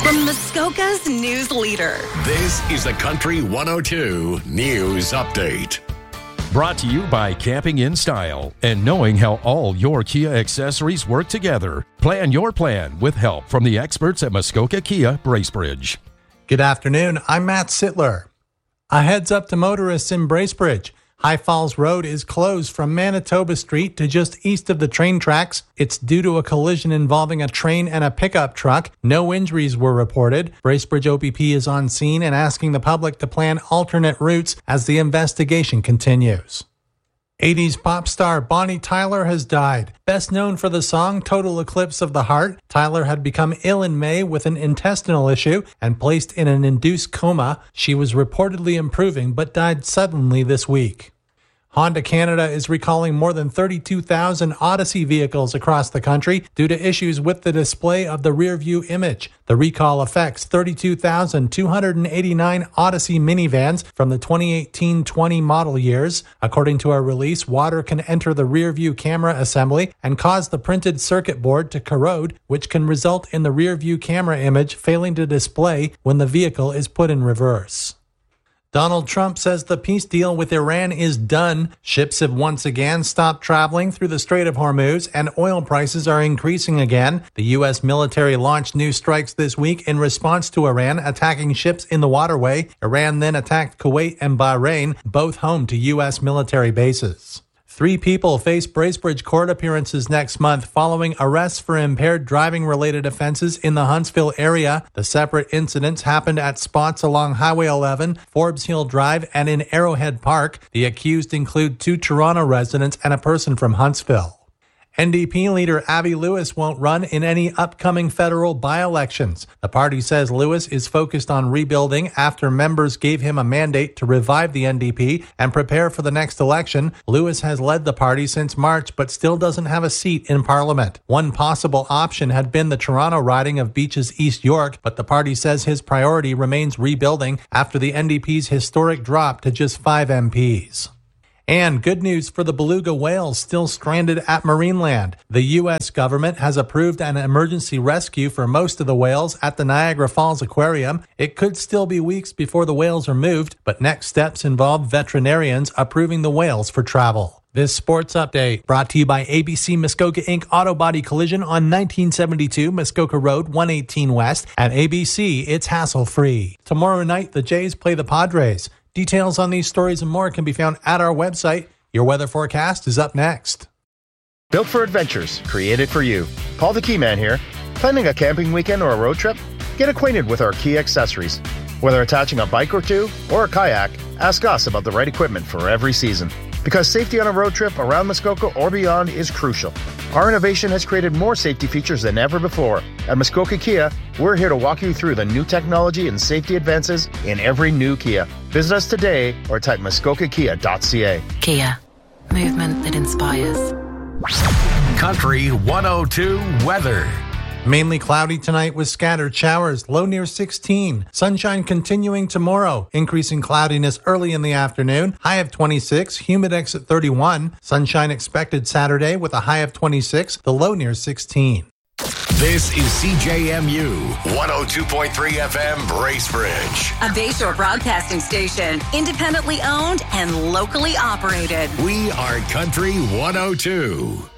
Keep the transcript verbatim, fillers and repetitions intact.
From Muskoka's news leader. This is the Country one oh two News Update. Brought to you by Camping in Style and knowing how all your Kia accessories work together. Plan your plan with help from the experts at Muskoka Kia Bracebridge. Good afternoon. I'm Matt Sittler. A heads up to motorists in Bracebridge. High Falls Road is closed from Manitoba Street to just east of the train tracks. It's due to a collision involving a train and a pickup truck. No injuries were reported. Bracebridge O P P is on scene and asking the public to plan alternate routes as the investigation continues. eighties pop star Bonnie Tyler has died. Best known for the song Total Eclipse of the Heart, Tyler had become ill in May with an intestinal issue and placed in an induced coma. She was reportedly improving but died suddenly this week. Honda Canada is recalling more than thirty-two thousand Odyssey vehicles across the country due to issues with the display of the rear-view image. The recall affects thirty-two thousand two hundred eighty-nine Odyssey minivans from the twenty eighteen twenty model years. According to a release, water can enter the rear-view camera assembly and cause the printed circuit board to corrode, which can result in the rear-view camera image failing to display when the vehicle is put in reverse. Donald Trump says the peace deal with Iran is done. Ships have once again stopped traveling through the Strait of Hormuz, and oil prices are increasing again. The U S military launched new strikes this week in response to Iran attacking ships in the waterway. Iran then attacked Kuwait and Bahrain, both home to U S military bases. Three people face Bracebridge court appearances next month following arrests for impaired driving-related offenses in the Huntsville area. The separate incidents happened at spots along Highway eleven, Forbes Hill Drive, and in Arrowhead Park. The accused include two Toronto residents and a person from Huntsville. N D P leader Avi Lewis won't run in any upcoming federal by-elections. The party says Lewis is focused on rebuilding after members gave him a mandate to revive the N D P and prepare for the next election. Lewis has led the party since March but still doesn't have a seat in Parliament. One possible option had been the Toronto riding of Beaches East York, but the party says his priority remains rebuilding after the N D P's historic drop to just five M Ps. And good news for the beluga whales still stranded at Marineland. The U S government has approved an emergency rescue for most of the whales at the Niagara Falls Aquarium. It could still be weeks before the whales are moved, but next steps involve veterinarians approving the whales for travel. This sports update brought to you by A B C Muskoka Incorporated Auto Body Collision on nineteen seventy-two Muskoka Road, one eighteen West. At A B C, it's hassle-free. Tomorrow night, the Jays play the Padres. Details on these stories and more can be found at our website. Your weather forecast is up next. Built for adventures, created for you. Paul the Key Man here. Planning a camping weekend or a road trip? Get acquainted with our Key accessories. Whether attaching a bike or two or a kayak, ask us about the right equipment for every season. Because safety on a road trip around Muskoka or beyond is crucial. Our innovation has created more safety features than ever before. At Muskoka Kia, we're here to walk you through the new technology and safety advances in every new Kia. Visit us today or type muskoka kia dot c a. Kia, movement that inspires. Country one oh two weather. Mainly cloudy tonight with scattered showers, low near sixteen. Sunshine continuing tomorrow, increasing cloudiness early in the afternoon, high of twenty-six, humidex at thirty-one. Sunshine expected Saturday with a high of twenty-six, the low near sixteen. This is C J M U one oh two point three F M Bracebridge. A Bayshore broadcasting station, independently owned and locally operated. We are Country one oh two.